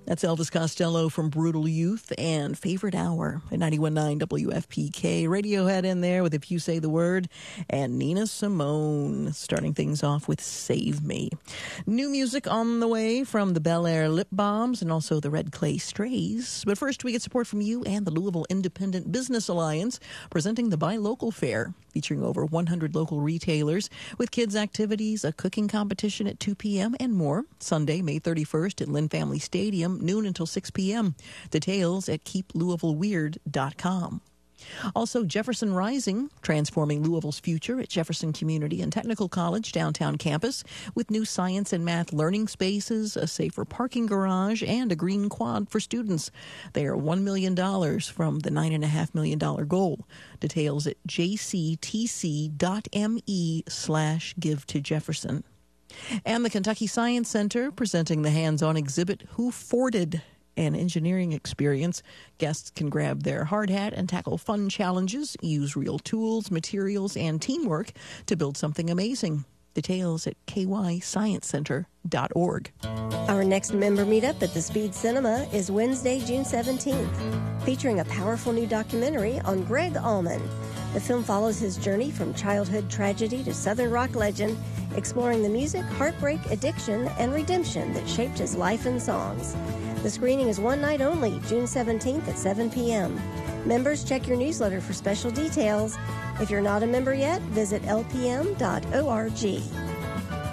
That's Elvis Costello from Brutal Youth and Favorite Hour at 91.9 WFPK. Radiohead in there with If You Say the Word, and Nina Simone starting things off with Save Me. New music on the way from the Bel Air Lip Bombs and also the Red Clay Strays. But first, we get support from you and the Louisville Independent Business Alliance, presenting the Buy Local Fair, featuring over 100 local retailers with kids' activities, a cooking competition at 2 p.m., and more. Sunday, May 31st at Lynn Family Stadium, noon until 6 p.m. Details at keeplouisvilleweird.com. Also, Jefferson Rising, transforming Louisville's future at Jefferson Community and Technical College downtown campus with new science and math learning spaces, a safer parking garage, and a green quad for students. They are $1 million from the $9.5 million goal. Details at jctc.me/give to Jefferson. And the Kentucky Science Center presenting the hands-on exhibit Who Forded? An engineering experience. Guests can grab their hard hat and tackle fun challenges, use real tools, materials, and teamwork to build something amazing. Details at kysciencecenter.org. Our next member meetup at the Speed Cinema is Wednesday, June 17th, featuring a powerful new documentary on Greg Allman. The film follows his journey from childhood tragedy to Southern rock legend, exploring the music, heartbreak, addiction, and redemption that shaped his life and songs. The screening is one night only, June 17th at 7 p.m. Members, check your newsletter for special details. If you're not a member yet, visit lpm.org.